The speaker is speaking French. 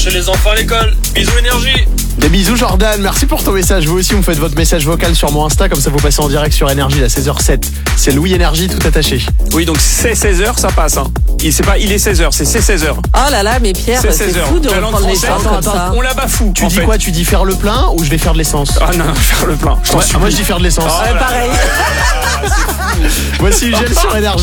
chercher les enfants à l'école. Bisous énergie. Des bisous Jordan, merci pour ton message. Vous aussi vous me faites votre message vocal sur mon Insta, comme ça vous passez en direct sur Énergie à 16h07. C'est Louis Énergie tout attaché. Oui, donc c'est 16h, ça passe. Hein. Il est 16h, c'est 16h. Oh là là, mais Pierre, c'est fou de reprendre les gens comme ça. On la bafoue. Tu dis quoi? Tu dis faire le plein ou je vais faire de l'essence? Ah non, faire le plein. Moi je dis faire de l'essence. Pareil. Voici Gel sur Énergie.